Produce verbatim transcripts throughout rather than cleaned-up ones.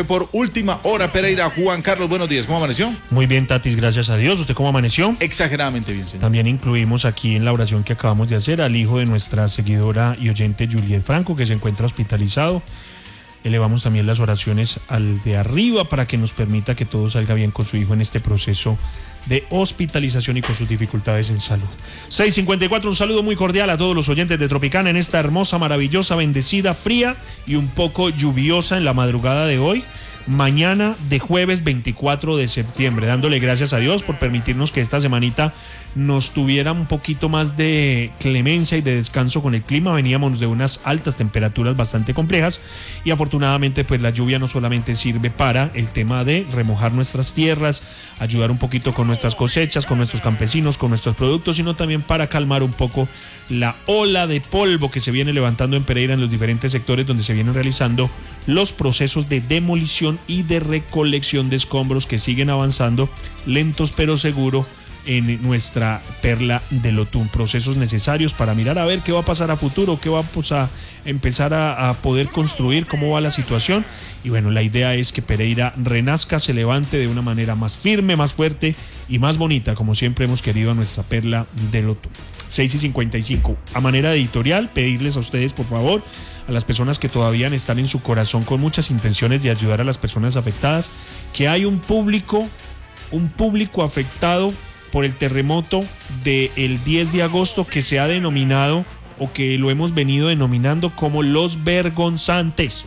fue por Última Hora Pereira. Juan Carlos, buenos días, ¿cómo amaneció? Muy bien, Tatis, gracias a Dios. ¿Usted cómo amaneció? Exageradamente bien, señor. También incluimos aquí en la oración que acabamos de hacer al hijo de nuestra seguidora y oyente Juliet Franco, que se encuentra hospitalizado. Elevamos también las oraciones al de arriba para que nos permita que todo salga bien con su hijo en este proceso de hospitalización y con sus dificultades en salud. seis cincuenta y cuatro, un saludo muy cordial a todos los oyentes de Tropicana en esta hermosa, maravillosa, bendecida, fría y un poco lluviosa en la madrugada de hoy. Mañana de jueves veinticuatro de septiembre, dándole gracias a Dios por permitirnos que esta semanita nos tuviera un poquito más de clemencia y de descanso con el clima. Veníamos de unas altas temperaturas bastante complejas y afortunadamente pues la lluvia no solamente sirve para el tema de remojar nuestras tierras, ayudar un poquito con nuestras cosechas, con nuestros campesinos, con nuestros productos, sino también para calmar un poco la ola de polvo que se viene levantando en Pereira en los diferentes sectores donde se vienen realizando los procesos de demolición y de recolección de escombros que siguen avanzando lentos pero seguro en nuestra perla del Otún. Procesos necesarios para mirar a ver qué va a pasar a futuro, qué vamos a empezar a, a poder construir, cómo va la situación. Y bueno, la idea es que Pereira renazca, se levante de una manera más firme, más fuerte y más bonita, como siempre hemos querido a nuestra perla del Otún. seis y cincuenta y cinco. A manera de editorial, pedirles a ustedes, por favor, a las personas que todavía están en su corazón con muchas intenciones de ayudar a las personas afectadas, que hay un público, un público afectado por el terremoto del diez de agosto que se ha denominado o que lo hemos venido denominando como los vergonzantes.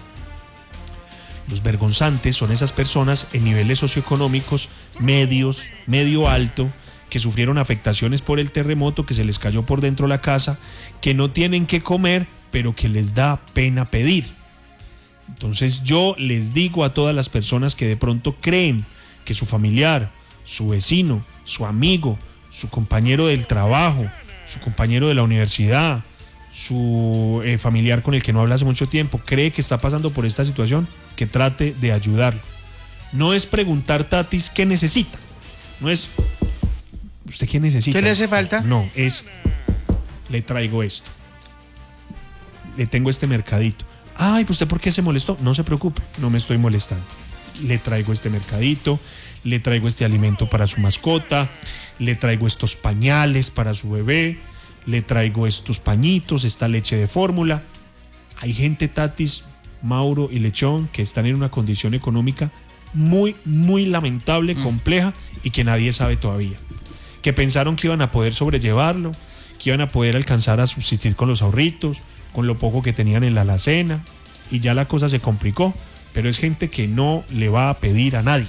Los vergonzantes son esas personas en niveles socioeconómicos medios, medio alto, que sufrieron afectaciones por el terremoto, que se les cayó por dentro la casa, que no tienen que comer, pero que les da pena pedir. Entonces yo les digo a todas las personas que de pronto creen que su familiar, su vecino, su amigo, su compañero del trabajo, su compañero de la universidad, su eh, familiar con el que no habla hace mucho tiempo, cree que está pasando por esta situación, que trate de ayudarlo. No es preguntar, Tatis, ¿qué necesita? No es, ¿usted qué necesita? ¿Qué le hace falta? No, es, le traigo esto. Le tengo este mercadito. Ay, pues ¿usted por qué se molestó? No se preocupe, no me estoy molestando. Le traigo este mercadito, le traigo este alimento para su mascota, le traigo estos pañales para su bebé, le traigo estos pañitos, esta leche de fórmula. Hay gente, Tatis, Mauro y Lechón, que están en una condición económica muy, muy lamentable, compleja y que nadie sabe todavía. Que pensaron que iban a poder sobrellevarlo, que iban a poder alcanzar a subsistir con los ahorritos, con lo poco que tenían en la alacena, y ya la cosa se complicó. Pero es gente que no le va a pedir a nadie.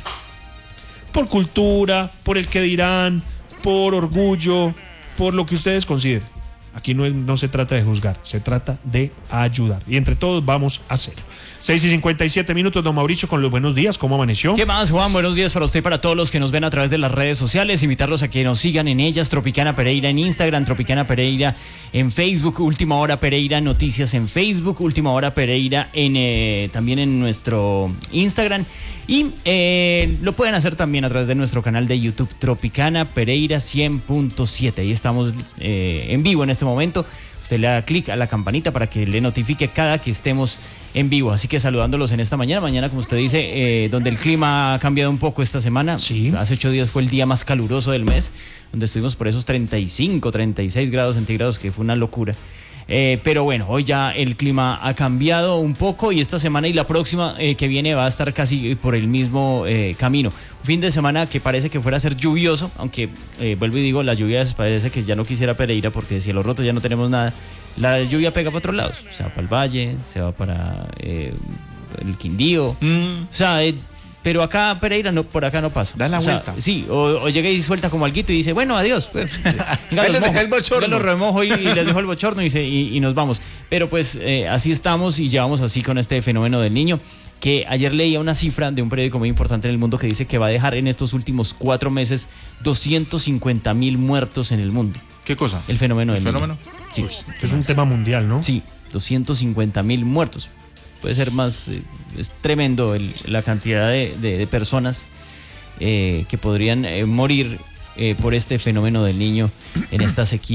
Por cultura, por el que dirán, por orgullo, por lo que ustedes consideren. Aquí no, es, no se trata de juzgar, se trata de ayudar. Y entre todos vamos a hacerlo. seis y cincuenta y siete minutos, don Mauricio, con los buenos días. ¿Cómo amaneció? ¿Qué más, Juan? Buenos días para usted y para todos los que nos ven a través de las redes sociales. Invitarlos a que nos sigan en ellas. Tropicana Pereira en Instagram, Tropicana Pereira en Facebook, Última Hora Pereira Noticias en Facebook, Última Hora Pereira en eh, también en nuestro Instagram. Y eh, lo pueden hacer también a través de nuestro canal de YouTube, Tropicana Pereira cien punto siete. Ahí estamos eh, en vivo en este momento. Usted le da clic a la campanita para que le notifique cada que estemos en vivo. Así que saludándolos en esta mañana. Mañana, como usted dice, eh, donde el clima ha cambiado un poco esta semana. Sí. Hace ocho días fue el día más caluroso del mes, donde estuvimos por esos treinta y cinco, treinta y seis grados centígrados, que fue una locura. Eh, pero bueno, hoy ya el clima ha cambiado un poco y esta semana y la próxima eh, que viene va a estar casi por el mismo eh, camino. Un fin de semana que parece que fuera a ser lluvioso, aunque eh, vuelvo y digo, la lluvia parece que ya no quisiera Pereira, porque cielo roto ya no tenemos nada. La lluvia pega para otros lados, se va para el valle, se va para eh, el Quindío, mm. o sea... Eh, Pero acá Pereira no, por acá no pasa. Da la o vuelta. Sea, sí, o, o llega y suelta como alguito y dice, bueno, adiós. Pues, venga, los mojo, el bochorno. Los remojo y, y les dejo el bochorno y, se, y, y nos vamos. Pero pues eh, así estamos y llevamos así con este fenómeno del Niño, que ayer leía una cifra de un periódico muy importante en el mundo que dice que va a dejar en estos últimos cuatro meses doscientos cincuenta mil muertos en el mundo. ¿Qué cosa? El fenómeno del ¿El fenómeno? Niño. Sí. Uy, es un tema mundial, ¿no? Sí, doscientos cincuenta mil muertos. Puede ser más, eh, es tremendo el, la cantidad de, de, de personas eh, que podrían eh, morir eh, por este fenómeno del Niño en estas sequías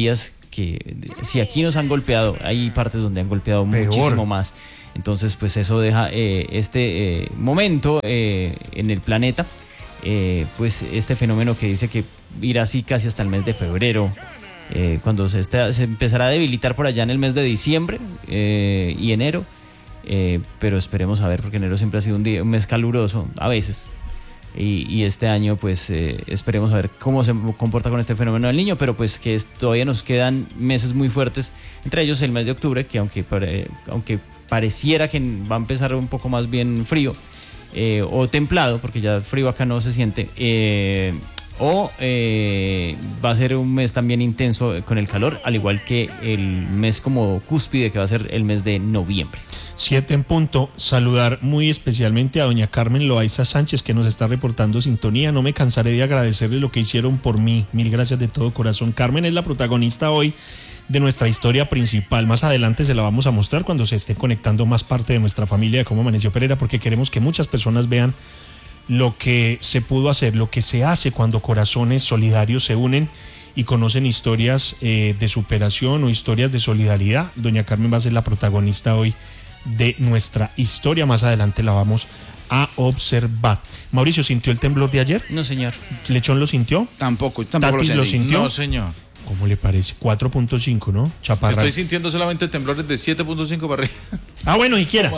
que si aquí nos han golpeado, hay partes donde han golpeado Peor. muchísimo más. Entonces, pues eso deja eh, este eh, momento eh, en el planeta, eh, pues este fenómeno que dice que irá así casi hasta el mes de febrero, eh, cuando se, esté, se empezará a debilitar por allá en el mes de diciembre eh, y enero, eh, pero esperemos a ver, porque enero siempre ha sido un, día, un mes caluroso, a veces. Y, y este año pues eh, esperemos a ver cómo se comporta con este fenómeno del Niño, pero pues que es, todavía nos quedan meses muy fuertes, entre ellos el mes de octubre, que aunque, pare, aunque pareciera que va a empezar un poco más bien frío eh, o templado, porque ya frío acá no se siente, eh, o eh, va a ser un mes también intenso con el calor, al igual que el mes como cúspide que va a ser el mes de noviembre. Siete en punto. Saludar muy especialmente a doña Carmen Loaiza Sánchez, que nos está reportando sintonía. No me cansaré de agradecerle lo que hicieron por mí. Mil gracias de todo corazón. Carmen es la protagonista hoy de nuestra historia principal. Más adelante se la vamos a mostrar cuando se esté conectando más parte de nuestra familia de Cómo Amaneció Pereira, porque queremos que muchas personas vean lo que se pudo hacer, lo que se hace cuando corazones solidarios se unen y conocen historias eh, de superación o historias de solidaridad. Doña Carmen va a ser la protagonista hoy de nuestra historia. Más adelante la vamos a observar. Mauricio, ¿sintió el temblor de ayer? No, señor. ¿Lechón lo sintió? Tampoco, tampoco ¿Tatis lo, lo sentí. sintió? No, señor. ¿Cómo le parece? cuatro punto cinco, ¿no? Chaparral. Estoy sintiendo solamente temblores de siete punto cinco para arriba. Ah, bueno, y quiera.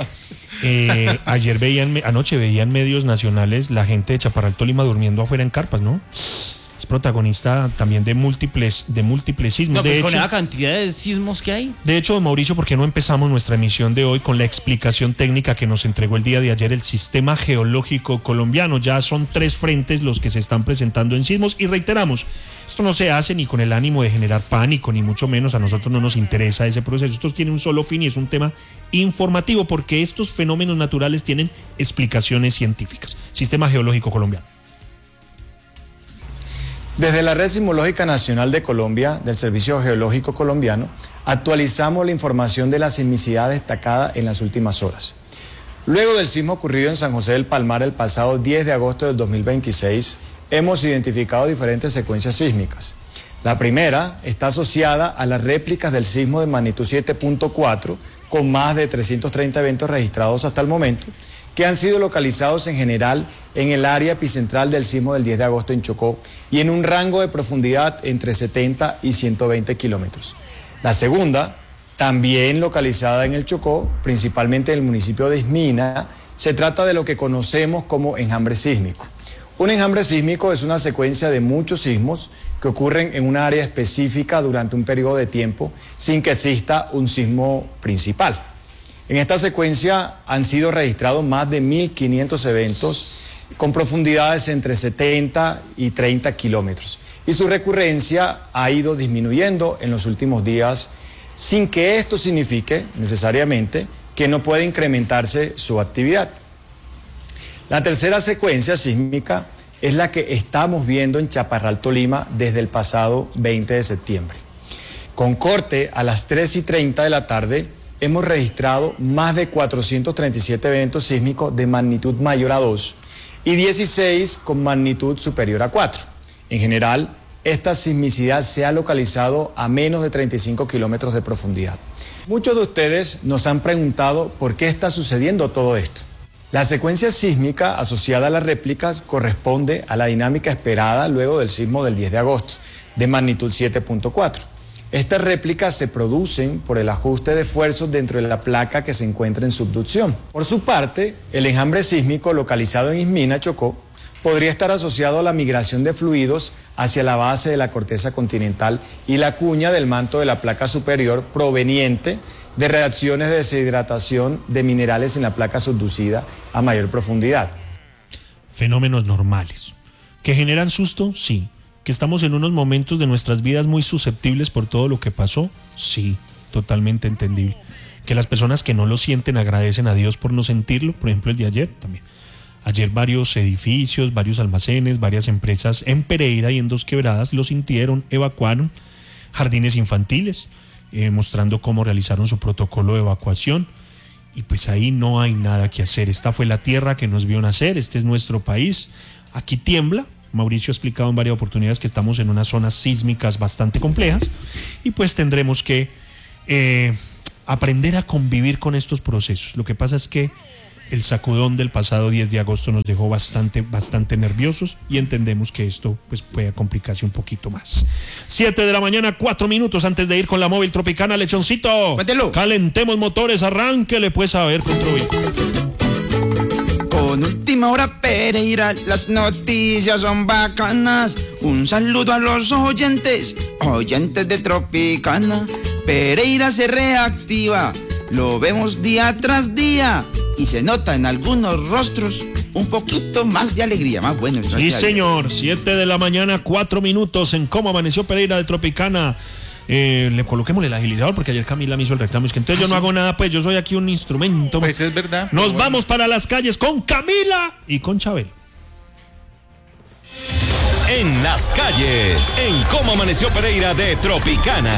Eh, ayer veían, anoche veían medios nacionales la gente de Chaparral, Tolima durmiendo afuera en carpas, ¿no? Es protagonista también de múltiples, de múltiples sismos. No, de pues hecho, con la cantidad de sismos que hay. De hecho, Mauricio, ¿por qué no empezamos nuestra emisión de hoy con la explicación técnica que nos entregó el día de ayer el Sistema Geológico Colombiano? Ya son tres frentes los que se están presentando en sismos y reiteramos, esto no se hace ni con el ánimo de generar pánico, ni mucho menos. A nosotros no nos interesa ese proceso. Esto tiene un solo fin y es un tema informativo, porque estos fenómenos naturales tienen explicaciones científicas. Sistema Geológico Colombiano. Desde la Red Sismológica Nacional de Colombia, del Servicio Geológico Colombiano, actualizamos la información de la sismicidad destacada en las últimas horas. Luego del sismo ocurrido en San José del Palmar el pasado diez de agosto del dos mil veintiséis, hemos identificado diferentes secuencias sísmicas. La primera está asociada a las réplicas del sismo de magnitud siete punto cuatro, con más de trescientos treinta eventos registrados hasta el momento, que han sido localizados en general en el área epicentral del sismo del diez de agosto en Chocó y en un rango de profundidad entre setenta y ciento veinte kilómetros. La segunda, también localizada en el Chocó, principalmente en el municipio de Ismina, se trata de lo que conocemos como enjambre sísmico. Un enjambre sísmico es una secuencia de muchos sismos que ocurren en una área específica durante un periodo de tiempo sin que exista un sismo principal. En esta secuencia han sido registrados más de mil quinientos eventos con profundidades entre setenta y treinta kilómetros y su recurrencia ha ido disminuyendo en los últimos días sin que esto signifique necesariamente que no puede incrementarse su actividad. La tercera secuencia sísmica es la que estamos viendo en Chaparral, Tolima, desde el pasado veinte de septiembre. Con corte a las tres y treinta de la tarde, hemos registrado más de cuatrocientos treinta y siete eventos sísmicos de magnitud mayor a dos y dieciséis con magnitud superior a cuatro. En general, esta sismicidad se ha localizado a menos de treinta y cinco kilómetros de profundidad. Muchos de ustedes nos han preguntado por qué está sucediendo todo esto. La secuencia sísmica asociada a las réplicas corresponde a la dinámica esperada luego del sismo del diez de agosto, de magnitud siete punto cuatro. Estas réplicas se producen por el ajuste de esfuerzos dentro de la placa que se encuentra en subducción. Por su parte, el enjambre sísmico localizado en Ismina, Chocó, podría estar asociado a la migración de fluidos hacia la base de la corteza continental y la cuña del manto de la placa superior proveniente de reacciones de deshidratación de minerales en la placa subducida a mayor profundidad. Fenómenos normales. ¿Que generan susto? Sí. ¿Que estamos en unos momentos de nuestras vidas muy susceptibles por todo lo que pasó? Sí, totalmente entendible. ¿Que las personas que no lo sienten agradecen a Dios por no sentirlo? Por ejemplo, el de ayer también. Ayer varios edificios, varios almacenes, varias empresas en Pereira y en Dos Quebradas lo sintieron, evacuaron. Jardines infantiles, eh, mostrando cómo realizaron su protocolo de evacuación. Y pues ahí no hay nada que hacer. Esta fue la tierra que nos vio nacer, este es nuestro país. Aquí tiembla, Mauricio ha explicado en varias oportunidades que estamos en unas zonas sísmicas bastante complejas y pues tendremos que eh, aprender a convivir con estos procesos. Lo que pasa es que el sacudón del pasado diez de agosto nos dejó bastante, bastante nerviosos y entendemos que esto pues, puede complicarse un poquito más. siete de la mañana, cuatro minutos antes de ir con la móvil Tropicana. Lechoncito, Cuéntelo. calentemos motores, arránquele pues a ver con Troy. Con Última Hora Pereira, las noticias son bacanas. Un saludo a los oyentes, oyentes de Tropicana. Pereira se reactiva, lo vemos día tras día y se nota en algunos rostros un poquito más de alegría, más bueno. Sí, señor, siete de la mañana, cuatro minutos en Cómo Amaneció Pereira de Tropicana. Eh, le coloquémosle el agilizador porque ayer Camila me hizo el reclamo. Es que entonces ¿Ah, yo no sí? hago nada, pues yo soy aquí un instrumento. Pues es verdad. Nos bueno. vamos para las calles con Camila y con Chabel. En las calles, en Cómo Amaneció Pereira de Tropicana.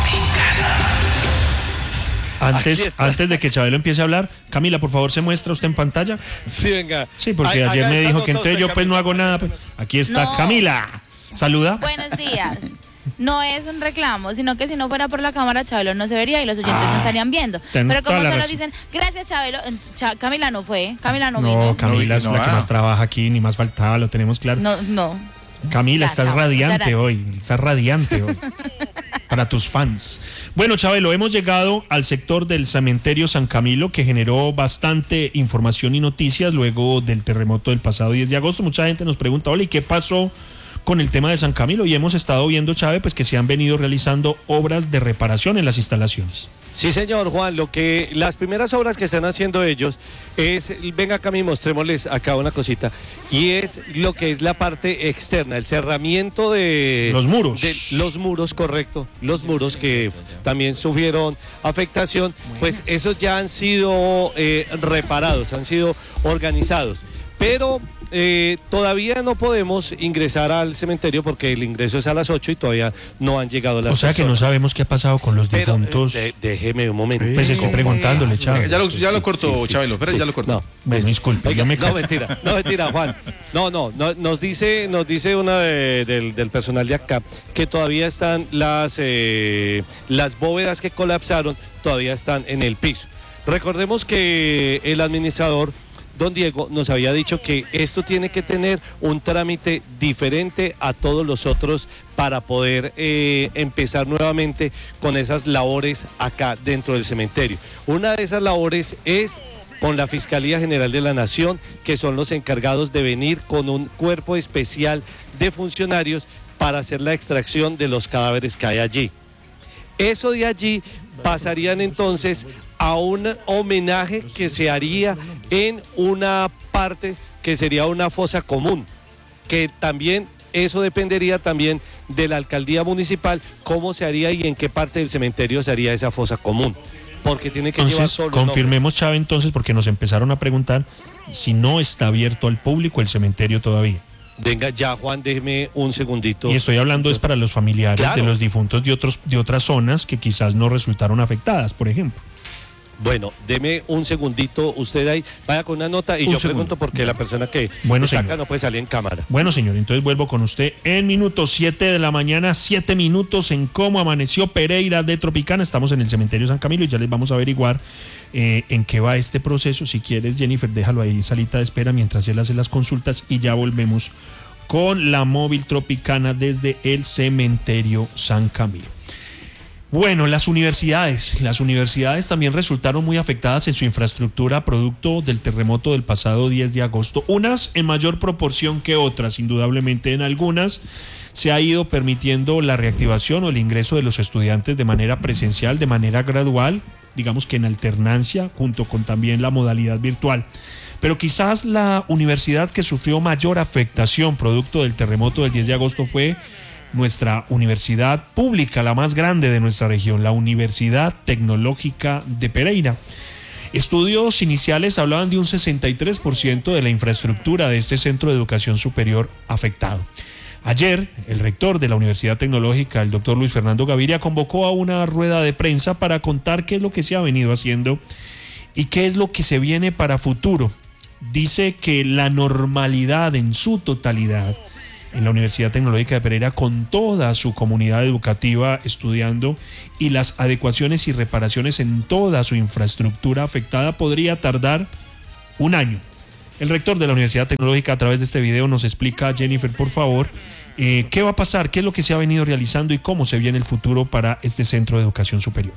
Antes, antes de que Chabelo empiece a hablar, Camila, por favor, ¿se muestra usted en pantalla? Sí, venga. Sí, porque Ay, ayer haga me esta dijo nota que entonces usted, yo pues no Camila. hago nada. Pues. Aquí está No. Camila. Saluda. Buenos días. No es un reclamo, sino que si no fuera por la cámara, Chabelo no se vería y los oyentes Ah, no estarían viendo. ten Pero como toda la solo razón. dicen, gracias Chabelo, eh, Cha- Camila no fue, Camila no, No, vino. Camila es No, la que ah. más trabaja aquí, ni más faltaba, lo tenemos claro. No, no. Camila, Ya, estás chao. Muchas radiante gracias. hoy, estás radiante hoy. Para tus fans. Bueno, Chabelo, hemos llegado al sector del cementerio San Camilo, que generó bastante información y noticias luego del terremoto del pasado diez de agosto. Mucha gente nos pregunta, hola, ¿y qué pasó con el tema de San Camilo? Y hemos estado viendo, Chávez, pues que se han venido realizando obras de reparación en las instalaciones. Sí, señor Juan, lo que las primeras obras que están haciendo ellos es, venga acá y mostrémosles acá una cosita, y es lo que es la parte externa, el cerramiento de Los muros. de los muros, correcto, los muros que también sufrieron afectación, pues esos ya han sido eh, reparados, han sido organizados, pero eh, todavía no podemos ingresar al cementerio porque el ingreso es a las ocho y todavía no han llegado las O sea que no personas. sabemos qué ha pasado con los Pero, difuntos. eh, de- déjeme un momento. Pues estoy preguntándole, Chávez. Ya lo, ya lo Sí, cortó, sí, sí, Chabelo, espera, sí. ya lo cortó. No, Bueno, es- disculpe, oiga, yo me no, callo. mentira, no, mentira, Juan. No, no, no, nos dice, nos dice una de- del, del personal de acá que todavía están las, eh, las bóvedas que colapsaron, todavía están en el piso. Recordemos que el administrador, don Diego, nos había dicho que esto tiene que tener un trámite diferente a todos los otros para poder eh, empezar nuevamente con esas labores acá dentro del cementerio. Una de esas labores es con la Fiscalía General de la Nación, que son los encargados de venir con un cuerpo especial de funcionarios para hacer la extracción de los cadáveres que hay allí. Eso de allí pasarían entonces a un homenaje que se haría en una parte que sería una fosa común, que también eso dependería también de la alcaldía municipal, cómo se haría y en qué parte del cementerio se haría esa fosa común, porque tiene que llevar Entonces, todos los nombres. confirmemos, Chávez, entonces, porque nos empezaron a preguntar si no está abierto al público el cementerio todavía. Venga, ya Juan, déjeme un segundito. Y estoy hablando es para los familiares Claro. de los difuntos de otros de otras zonas que quizás no resultaron afectadas, por ejemplo. Bueno, deme un segundito, usted ahí, vaya con una nota y Un yo segundo. pregunto porque la persona que Bueno, está señor. acá no puede salir en cámara. Bueno, señor, entonces vuelvo con usted en minutos, siete de la mañana, siete minutos en Cómo Amaneció Pereira de Tropicana. Estamos en el cementerio San Camilo y ya les vamos a averiguar eh, en qué va este proceso. Si quieres, Jennifer, déjalo ahí en salita de espera mientras él hace las consultas y ya volvemos con la móvil Tropicana desde el cementerio San Camilo. Bueno, las universidades. Las universidades también resultaron muy afectadas en su infraestructura producto del terremoto del pasado diez de agosto. Unas en mayor proporción que otras, indudablemente en algunas se ha ido permitiendo la reactivación o el ingreso de los estudiantes de manera presencial, de manera gradual, digamos que en alternancia, junto con también la modalidad virtual. Pero quizás la universidad que sufrió mayor afectación producto del terremoto del diez de agosto fue nuestra universidad pública, la más grande de nuestra región, la Universidad Tecnológica de Pereira. Estudios iniciales hablaban de un sesenta y tres por ciento de la infraestructura de este centro de educación superior afectado. Ayer, el rector de la Universidad Tecnológica, el doctor Luis Fernando Gaviria, convocó a una rueda de prensa para contar qué es lo que se ha venido haciendo y qué es lo que se viene para futuro. Dice que la normalidad en su totalidad en la Universidad Tecnológica de Pereira con toda su comunidad educativa estudiando, y las adecuaciones y reparaciones en toda su infraestructura afectada podría tardar un año. El rector de la Universidad Tecnológica a través de este video nos explica, Jennifer, por favor, eh, qué va a pasar, qué es lo que se ha venido realizando y cómo se viene el futuro para este centro de educación superior.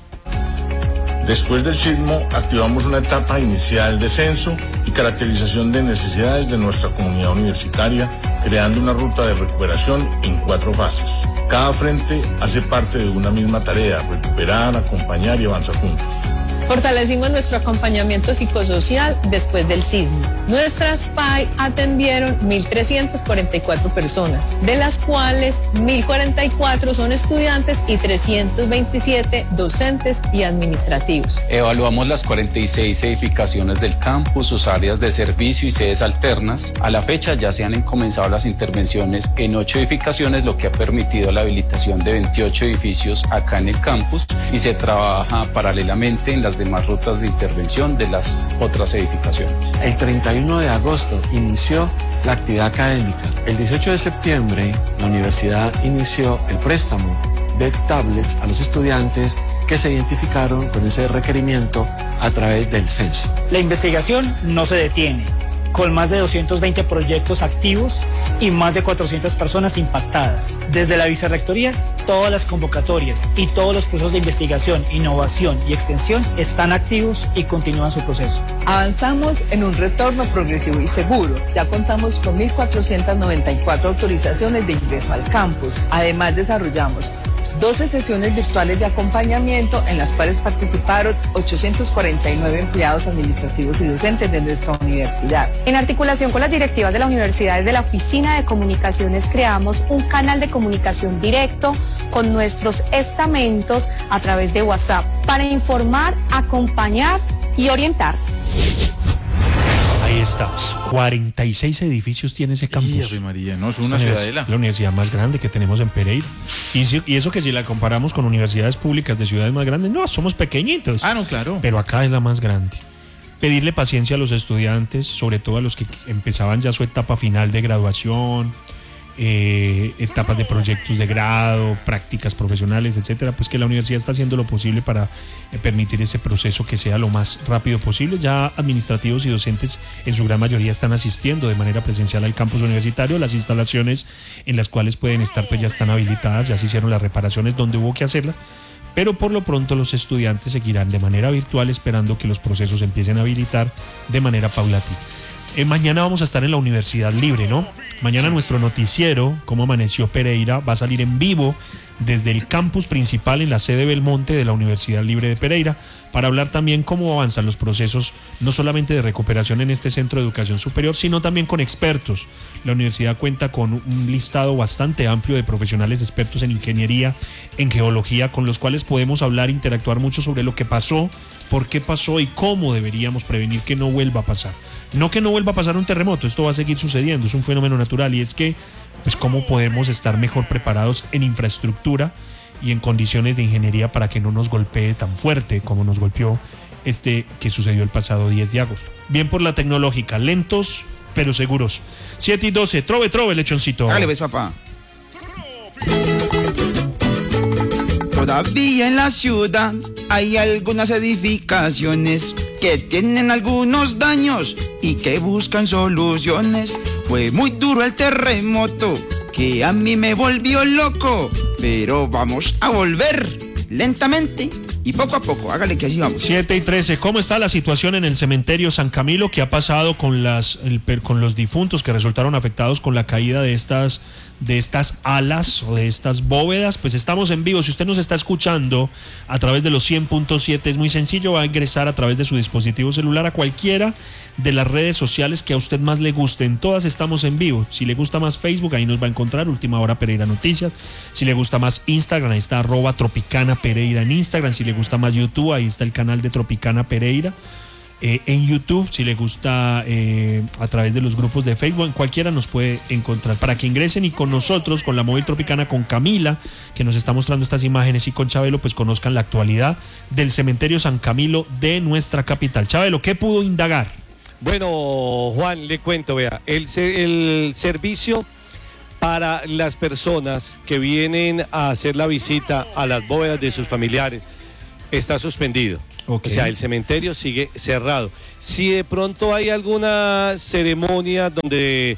Después del sismo, activamos una etapa inicial de censo y caracterización de necesidades de nuestra comunidad universitaria, creando una ruta de recuperación en cuatro fases. Cada frente hace parte de una misma tarea: recuperar, acompañar y avanzar juntos. Fortalecimos nuestro acompañamiento psicosocial después del sismo. Nuestras P A I atendieron mil trescientas cuarenta y cuatro personas, de las cuales mil cuarenta y cuatro son estudiantes y trescientos veintisiete docentes y administrativos. Evaluamos las cuarenta y seis edificaciones del campus, sus áreas de servicio y sedes alternas. A la fecha ya se han comenzado las intervenciones en ocho edificaciones, lo que ha permitido la habilitación de veintiocho edificios acá en el campus, y se trabaja paralelamente en las demás rutas de intervención de las otras edificaciones. El treinta y uno de agosto inició la actividad académica. El dieciocho de septiembre la universidad inició el préstamo de tablets a los estudiantes que se identificaron con ese requerimiento a través del censo. La investigación no se detiene, con más de doscientos veinte proyectos activos y más de cuatrocientas personas impactadas. Desde la Vicerrectoría, todas las convocatorias y todos los procesos de investigación, innovación y extensión están activos y continúan su proceso. Avanzamos en un retorno progresivo y seguro. Ya contamos con mil cuatrocientas noventa y cuatro autorizaciones de ingreso al campus. Además, desarrollamos doce sesiones virtuales de acompañamiento en las cuales participaron ochocientos cuarenta y nueve empleados administrativos y docentes de nuestra universidad. En articulación con las directivas de la universidad, desde la Oficina de Comunicaciones creamos un canal de comunicación directo con nuestros estamentos a través de WhatsApp para informar, acompañar y orientar. Ahí está, cuarenta y seis edificios tiene ese campus. Ave María, no, es una ciudadela. La universidad más grande que tenemos en Pereira. Y, si, y eso que si la comparamos con universidades públicas de ciudades más grandes, no, somos pequeñitos. Ah, no, claro. Pero acá es la más grande. Pedirle paciencia a los estudiantes, sobre todo a los que empezaban ya su etapa final de graduación, eh, etapas de proyectos de grado, prácticas profesionales, etcétera, pues que la universidad está haciendo lo posible para eh, permitir ese proceso que sea lo más rápido posible. Ya administrativos y docentes en su gran mayoría están asistiendo de manera presencial al campus universitario. Las instalaciones en las cuales pueden estar pues ya están habilitadas, ya se hicieron las reparaciones donde hubo que hacerlas, pero por lo pronto los estudiantes seguirán de manera virtual esperando que los procesos empiecen a habilitar de manera paulatina. Eh, mañana vamos a estar en la Universidad Libre, ¿no? Mañana nuestro noticiero, Cómo Amaneció Pereira, va a salir en vivo desde el campus principal en la sede Belmonte de la Universidad Libre de Pereira, para hablar también cómo avanzan los procesos, no solamente de recuperación en este centro de educación superior, sino también con expertos. La universidad cuenta con un listado bastante amplio de profesionales expertos en ingeniería, en geología, con los cuales podemos hablar e interactuar mucho sobre lo que pasó, por qué pasó y cómo deberíamos prevenir que no vuelva a pasar. No que no vuelva a pasar un terremoto, esto va a seguir sucediendo, es un fenómeno natural, y es que, pues, cómo podemos estar mejor preparados en infraestructura y en condiciones de ingeniería para que no nos golpee tan fuerte como nos golpeó este que sucedió el pasado diez de agosto. Bien por la tecnológica, lentos pero seguros. siete y doce, trove, trove, lechoncito. Dale, ves, papá. Todavía en la ciudad hay algunas edificaciones que tienen algunos daños y que buscan soluciones. Fue muy duro el terremoto que a mí me volvió loco, pero vamos a volver lentamente y poco a poco. Hágale que así vamos. siete y trece, ¿cómo está la situación en el cementerio San Camilo? ¿Qué ha pasado con, las, el, con los difuntos que resultaron afectados con la caída de estas, de estas alas o de estas bóvedas? Pues estamos en vivo. Si usted nos está escuchando a través de los cien punto siete, es muy sencillo, va a ingresar a través de su dispositivo celular a cualquiera de las redes sociales que a usted más le gusten. Todas estamos en vivo. Si le gusta más Facebook, ahí nos va a encontrar Última Hora Pereira Noticias. Si le gusta más Instagram, ahí está arroba Tropicana Pereira en Instagram. Si le gusta más YouTube, ahí está el canal de Tropicana Pereira. Eh, en YouTube, si le gusta eh, a través de los grupos de Facebook, en cualquiera nos puede encontrar, para que ingresen y con nosotros, con la Móvil Tropicana, con Camila, que nos está mostrando estas imágenes, y con Chabelo, pues conozcan la actualidad del cementerio San Camilo de nuestra capital. Chabelo, ¿qué pudo indagar? Bueno, Juan, le cuento, vea, el, el servicio para las personas que vienen a hacer la visita a las bóvedas de sus familiares, está suspendido. Okay. O sea, el cementerio sigue cerrado. Si de pronto hay alguna ceremonia donde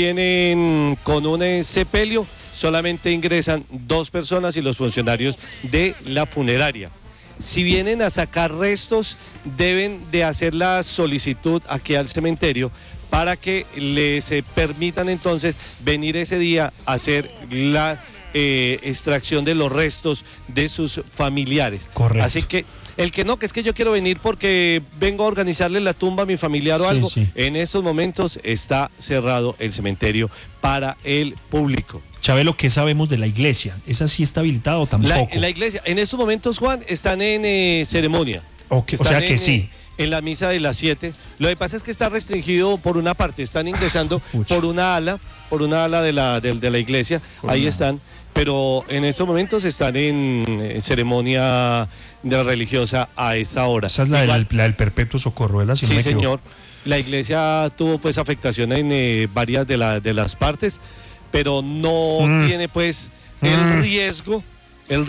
vienen con un eh, sepelio, solamente ingresan dos personas y los funcionarios de la funeraria. Si vienen a sacar restos, deben de hacer la solicitud aquí al cementerio para que les eh, permitan entonces venir ese día a hacer la eh, extracción de los restos de sus familiares. Correcto. Así que el que no, que es que yo quiero venir porque vengo a organizarle la tumba a mi familiar o Sí, algo, sí. en estos momentos está cerrado el cementerio para el público. Chabelo, ¿qué sabemos de la iglesia? ¿Esa sí está habilitada o tampoco? La, la iglesia, en estos momentos, Juan, están en eh, ceremonia. Ok, o Están sea que en, sí. En la misa de las siete. Lo que pasa es que está restringido por una parte, están ingresando por una ala, por una ala de la, de, de la iglesia, Por ahí una- están, pero en estos momentos están en, en ceremonia de la religiosa a esta hora. Esa es la, Igual- del, la del perpetuo socorro, ¿verdad? Si no Sí, me equivoco. señor. La iglesia tuvo pues afectación en eh, varias de, la, de las partes, pero no Mm. tiene pues Mm. el riesgo, el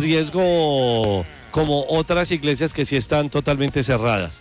riesgo como otras iglesias que sí están totalmente cerradas.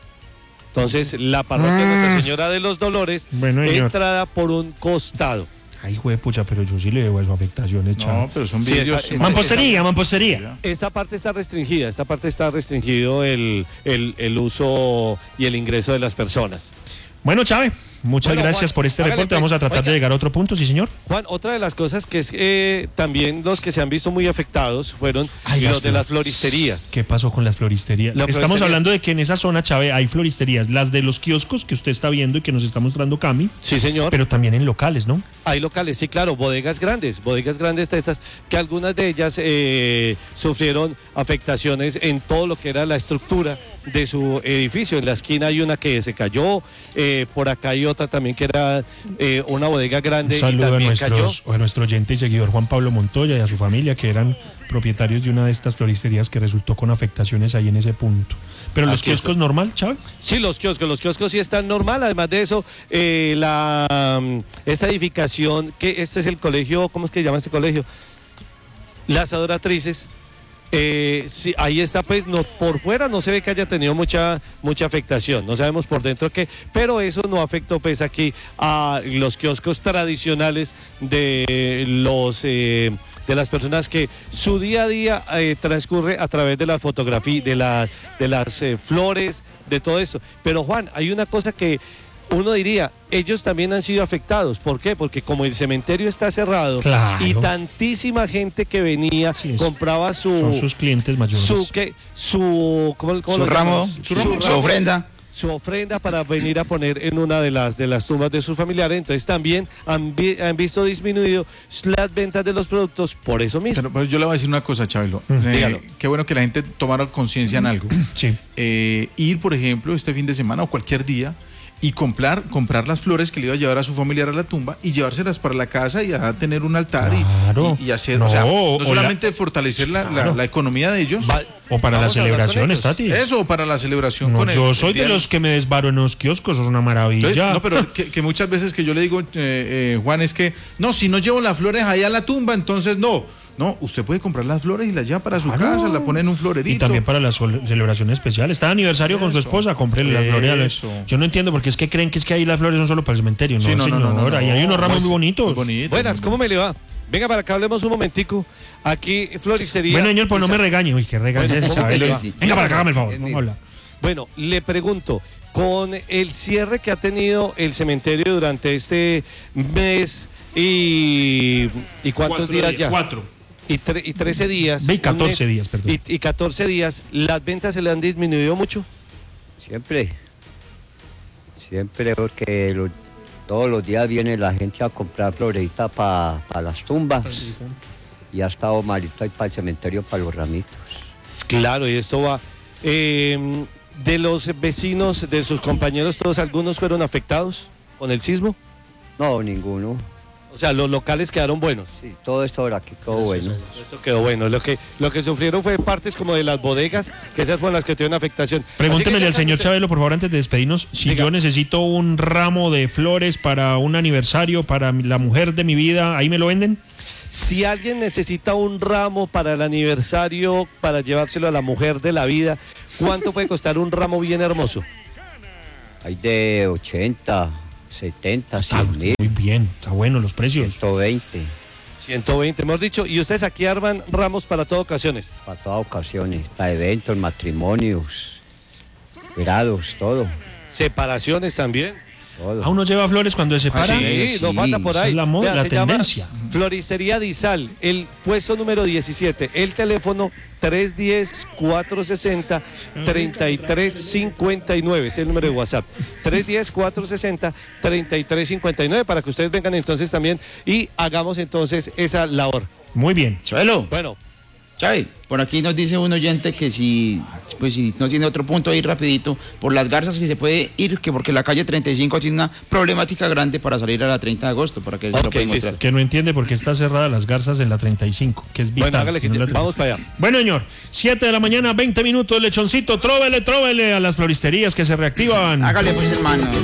Entonces, la parroquia de Nuestra Señora de los Dolores, Bueno, señor. entrada por un costado. Ay, pucha, pero yo sí le debo eso afectaciones, chaval. pero son vidrios- esta- esta- Mampostería, mampostería. Esta parte está restringida, esta parte está restringido el, el, el uso y el ingreso de las personas. Bueno, Chávez, muchas Bueno, gracias Juan, por este hágale, reporte. pues. Vamos a tratar Oiga. de llegar a otro punto, sí, señor. Juan, otra de las cosas que es eh, también los que se han visto muy afectados fueron Ay, los las de las flor- floristerías. ¿Qué pasó con las floristerías? Las Estamos floristerías- hablando de que en esa zona, Chávez, hay floristerías, las de los kioscos que usted está viendo y que nos está mostrando Cami. Sí, señor. Pero también en locales, ¿no? Hay locales, sí, claro, bodegas grandes, bodegas grandes de estas, que algunas de ellas eh, sufrieron afectaciones en todo lo que era la estructura de su edificio. En la esquina hay una que se cayó, eh, por acá hay otra también que era eh, una bodega Un grande y saludo a, también cayó. nuestros, a nuestro oyente y seguidor Juan Pablo Montoya y a su familia, que eran propietarios de una de estas floristerías que resultó con afectaciones ahí en ese punto. Pero los Aquí kioscos está. normal, Chávez. Sí, los kioscos, los kioscos sí están normal. Además de eso, eh, la mm, esta edificación, que este es el colegio, ¿cómo es que se llama este colegio? Las Adoratrices. Eh, sí, ahí está, pues, no, por fuera no se ve que haya tenido mucha, mucha afectación, no sabemos por dentro qué, pero eso no afectó, pues, aquí a los kioscos tradicionales de los eh, de las personas que su día a día eh, transcurre a través de la fotografía, de, la, de las eh, flores, de todo esto. Pero Juan, hay una cosa que uno diría, ellos también han sido afectados. ¿Por qué? Porque como el cementerio está cerrado Claro. y tantísima gente que venía compraba su Son sus clientes mayores. su que su ¿cómo, cómo Su lo ramo, llamamos? su ramo, su ofrenda. Su ofrenda para venir a poner en una de las de las tumbas de sus familiares. Entonces también han, vi- han visto disminuido las ventas de los productos por eso mismo. Pero, pero yo le voy a decir una cosa, Chabelo. Mm. Eh, Dígalo. qué bueno que la gente tomara conciencia en algo. Sí. Eh, ir, por ejemplo, este fin de semana o cualquier día y comprar, comprar las flores que le iba a llevar a su familiar a la tumba y llevárselas para la casa y a tener un altar y- Claro. y, y hacer, No, o sea, o no la- solamente fortalecer la, la- Claro. la economía de ellos. O para la Vamos a hablar con celebración, ellos. Stati. Eso, o para la celebración No, con el- yo el soy de día- los que me desbaro en los kioscos, es una maravilla. Entonces, no, pero que, que muchas veces que yo le digo, eh, eh, Juan, es que, no, si no llevo las flores allá a la tumba, entonces no. No, usted puede comprar las flores y las lleva para su Claro. casa, la pone en un florerito. Y también para la sol- celebración especial. Está de aniversario con su esposa, cómprele las flores. a los- Eso. Yo no entiendo porque es que creen que es que ahí las flores son solo para el cementerio. No, Sí, no, no, señor. no, no, no. Ahí hay unos ramos Pues, muy bonitos. muy bonitos. Buenas, ¿cómo me le va? Venga para acá, hablemos un momentico. Aquí, floristería. Bueno, señor, pues no me regañe. Uy, que regañe. Bueno, ¿cómo Chabelo. que le va? Venga para acá, hágame el favor. Vamos a hablar. Bueno, le pregunto, con el cierre que ha tenido el cementerio durante este mes y, y cuántos Cuatro días días, ya? cuatro. Y, tre- y trece días. Ve, y un catorce mes, días, perdón. Y, y catorce días, ¿las ventas se le han disminuido mucho? Siempre. Siempre, porque lo- todos los días viene la gente a comprar florecitas para las tumbas. Y ha estado malito ahí para el cementerio, para los ramitos. Claro, y esto va. eh, de los vecinos, de sus compañeros, todos algunos fueron afectados con el sismo. No, ninguno. O O sea, los locales quedaron buenos. Sí, todo esto ahora aquí quedó bueno. Esto quedó bueno. Lo que, lo que sufrieron fue partes como de las bodegas, que esas fueron las que tuvieron afectación. Pregúntemele al señor Chabelo, por favor, antes de despedirnos, si Diga. yo necesito un ramo de flores para un aniversario, para la mujer de mi vida, ¿ahí me lo venden? Si alguien necesita un ramo para el aniversario, para llevárselo a la mujer de la vida, ¿cuánto puede costar un ramo bien hermoso? Hay de ochenta, setenta, cien mil. Muy bien, está bueno los precios. ciento veinte. ciento veinte, hemos dicho. ¿Y ustedes aquí arman ramos para todas ocasiones? Para todas ocasiones, para eventos, matrimonios, grados, todo. ¿Separaciones también? ¿A uno lleva flores cuando se separa? Sí, sí, no falta por ahí. Es la, moda, Vea, la tendencia. Floristería Dizal, el puesto número diecisiete, el teléfono tres uno cero, cuatro seis cero, tres tres cinco nueve, es el número de WhatsApp. tres uno cero, cuatro seis cero, tres tres cinco nueve para que ustedes vengan entonces también y hagamos entonces esa labor. Muy bien. Chabelo. Bueno. Chavi, por aquí nos dice un oyente que si, pues si no tiene otro punto ahí rapidito, por las garzas que se puede ir, que porque la calle treinta y cinco tiene una problemática grande para salir a la treinta de agosto, para que okay, lo pueden mostrar. Que no entiende por qué está cerrada las garzas en la treinta y cinco, que es vital. Bueno, hágale que no ya, vamos para allá. Bueno, señor, siete de la mañana, veinte minutos, lechoncito, tróvele, tróvele a las floristerías que se reactivan. Hágale pues, hermano.